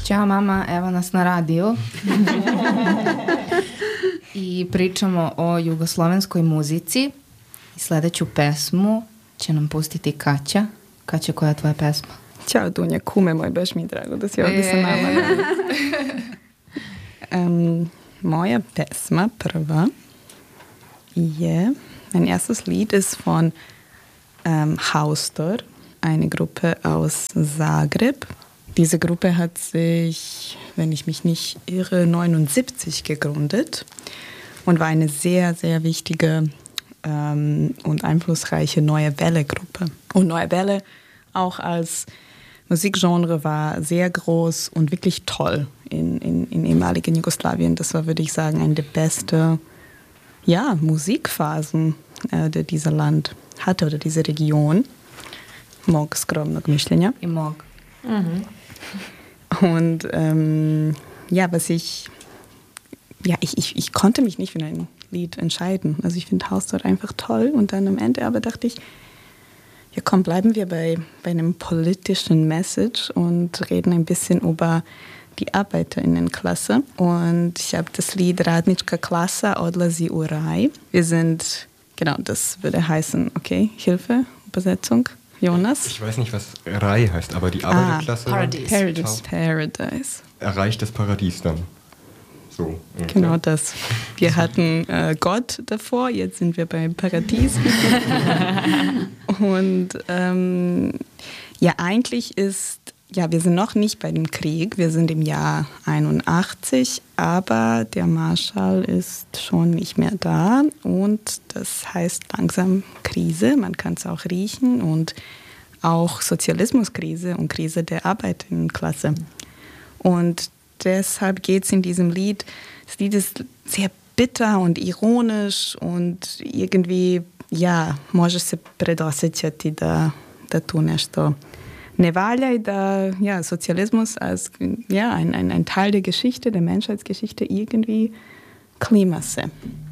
Ćao mama, evo nas na radiju. I pričamo o jugoslovenskoj muzici. I sledeću pesmu će nam pustiti Kaća. Kaća, koja je tvoja pesma? Ćao Dunja, kume moj, baš mi je drago da si ovdje sa nama. Moja pesma prva je, mein erstes Lied ist von Haustor, eine Gruppe aus Zagreb. Diese Gruppe hat sich, wenn ich mich nicht irre, 79 gegründet und war eine sehr, sehr wichtige und einflussreiche Neue Welle-Gruppe. Und Neue Welle auch als Musikgenre war sehr groß und wirklich toll in ehemaligen Jugoslawien. Das war, würde ich sagen, eine der besten Musikphasen, die dieser Land hatte oder diese Region. Mog skromnog mišljenja. I mog. Mhm. Und ich konnte mich nicht für ein Lied entscheiden. Also ich finde Haustor einfach toll und dann am Ende aber dachte ich, ja komm, bleiben wir bei einem politischen Message und reden ein bisschen über die Arbeiterinnenklasse. Und ich habe das Lied Radnička klasa odlazi u raj. Wir sind, genau, das würde heißen, okay, Hilfe, Übersetzung. Jonas? Ich weiß nicht, was Raj heißt, aber die Arbeiterklasse Paradise. Erreicht das Paradies dann. So. Genau das. Wir hatten Gott davor, jetzt sind wir beim Paradies. Und eigentlich ist, wir sind noch nicht bei dem Krieg, wir sind im Jahr 81, aber der Marschall ist schon nicht mehr da und das heißt langsam Krise, man kann es auch riechen und auch Sozialismuskrise und Krise der Arbeiterinnenklasse. Und deshalb geht es in diesem Lied, das Lied ist sehr bitter und ironisch und irgendwie, može se predosjećati da tu nešto ne valja i da Sozialismus als ein Teil der Geschichte, der Menschheitsgeschichte irgendwie Klimasse.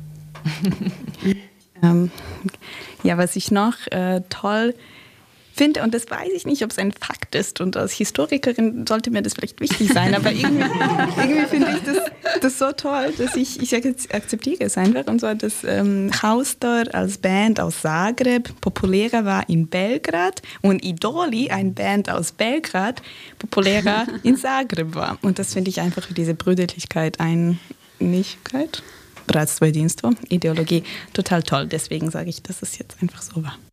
Was ich noch toll finde, und das weiß ich nicht, ob es ein Fakt ist und als Historikerin sollte mir das vielleicht wichtig sein, aber irgendwie finde ich das so toll, dass ich akzeptiere es einfach. Und zwar, dass Haustor als Band aus Zagreb populärer war in Belgrad und Idoli, eine Band aus Belgrad, populärer in Zagreb war. Und das finde ich einfach für diese Brüderlichkeit, Einigkeit, Bratstvo, Jedinstvo, Ideologie total toll. Deswegen sage ich, dass es jetzt einfach so war.